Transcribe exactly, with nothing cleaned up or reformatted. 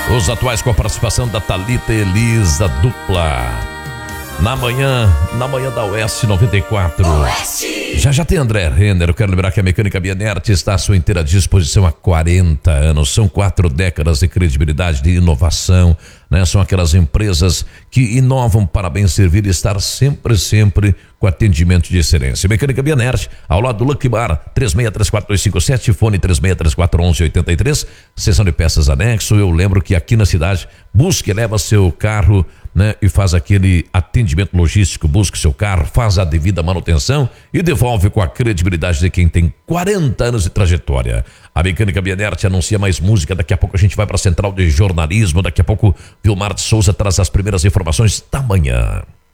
Os atuais com a participação da Thalita e Elisa, dupla. Na manhã, na manhã da Oeste noventa e quatro. Oeste. Já já tem André Renner. Eu quero lembrar que a Mecânica Bienert está à sua inteira disposição há quarenta anos. São quatro décadas de credibilidade, de inovação, né? São aquelas empresas que inovam para bem servir e estar sempre, sempre com atendimento de excelência. Mecânica Bienert, ao lado do Lucky Bar, três seis três quatro dois cinco sete, fone três seis três quatro um um oito três, seção de peças anexo. Eu lembro que aqui na cidade, busque e leva seu carro, né, e faz aquele atendimento logístico, busca seu carro, faz a devida manutenção e devolve com a credibilidade de quem tem quarenta anos de trajetória. A Mecânica Bienert anuncia mais música, daqui a pouco a gente vai para a Central de Jornalismo, daqui a pouco Vilmar de Souza traz as primeiras informações da manhã.